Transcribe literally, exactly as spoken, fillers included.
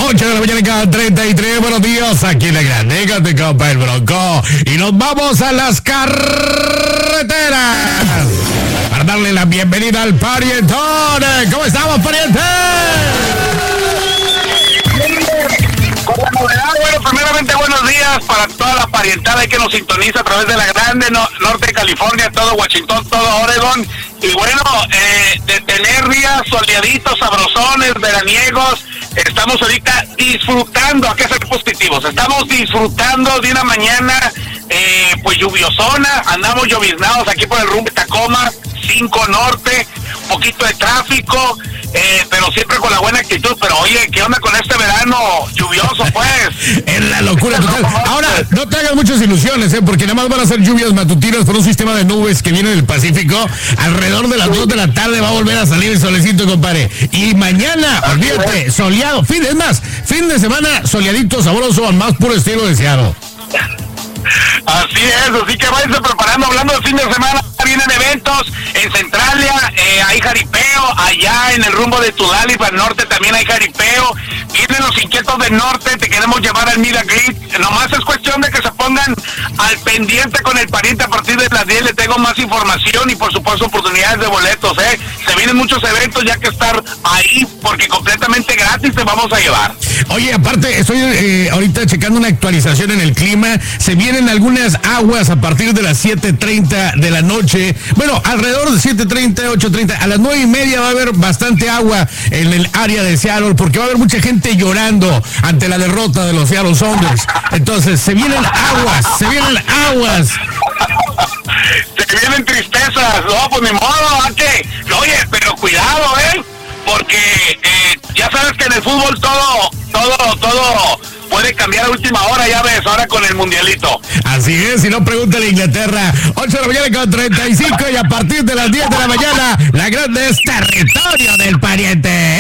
ocho de la mañana con treinta y tres. Buenos días, aquí en la Grande, de Copa el Bronco. Y nos vamos a las carreteras para darle la bienvenida al parientón. ¿Cómo estamos, pariente? Con la novedad, bueno, primeramente buenos días para toda la parientada que nos sintoniza a través de la Grande, no, norte de California, todo Washington, todo Oregon. Y bueno, eh, de tener días soleaditos, sabrosones, veraniegos, estamos ahorita disfrutando, hay que ser positivos, estamos disfrutando de una mañana eh, pues lluviosona, andamos lloviznados aquí por el rumbo de Tacoma, cinco norte, poquito de tráfico, eh, pero siempre con la buena actitud. Pero oye, ¿qué onda con este verano lluvioso, pues? Es la locura total. Ahora, no te hagas muchas ilusiones, ¿eh? Porque nada más van a ser lluvias matutinas por un sistema de nubes que viene del Pacífico. Alrededor de las dos de la tarde va a volver a salir el solecito, compadre. Y mañana, olvídate, soleado. Fin, es más, fin de semana soleadito, sabroso, al más puro estilo deseado. Así es, así que váyanse preparando. Hablando de fin de semana, vienen eventos en Centralia, eh, hay jaripeo, allá en el rumbo de Tudali, para el norte también hay jaripeo. Vienen los inquietos del norte, te queremos llevar al Mira Grid. Nomás es cuestión de que se pongan al pendiente con el pariente. A partir de las diez le tengo más información y por supuesto oportunidades de boletos, eh. Se vienen muchos eventos, ya que estar ahí, porque completamente gratis te vamos a llevar. Oye, aparte, estoy eh, ahorita checando una actualización en el clima. Se vienen algunas aguas a partir de las siete treinta de la noche. Bueno, alrededor de siete treinta, ocho treinta. A las nueve y media va a haber bastante agua en el área de Seattle, porque va a haber mucha gente llorando ante la derrota de los Seattle Sounders. Entonces, se vienen aguas, se vienen aguas. Se vienen tristezas, no, pues ni modo, ¿a qué? Oye, pero cuidado, ¿eh? Porque eh, ya sabes que en el fútbol todo, todo, todo puede cambiar a última hora, ya ves, ahora con el mundialito. Así es, si no, pregúntale a Inglaterra. ocho de la mañana con treinta y cinco y a partir de las diez de la mañana, la Grande es territorio del pariente.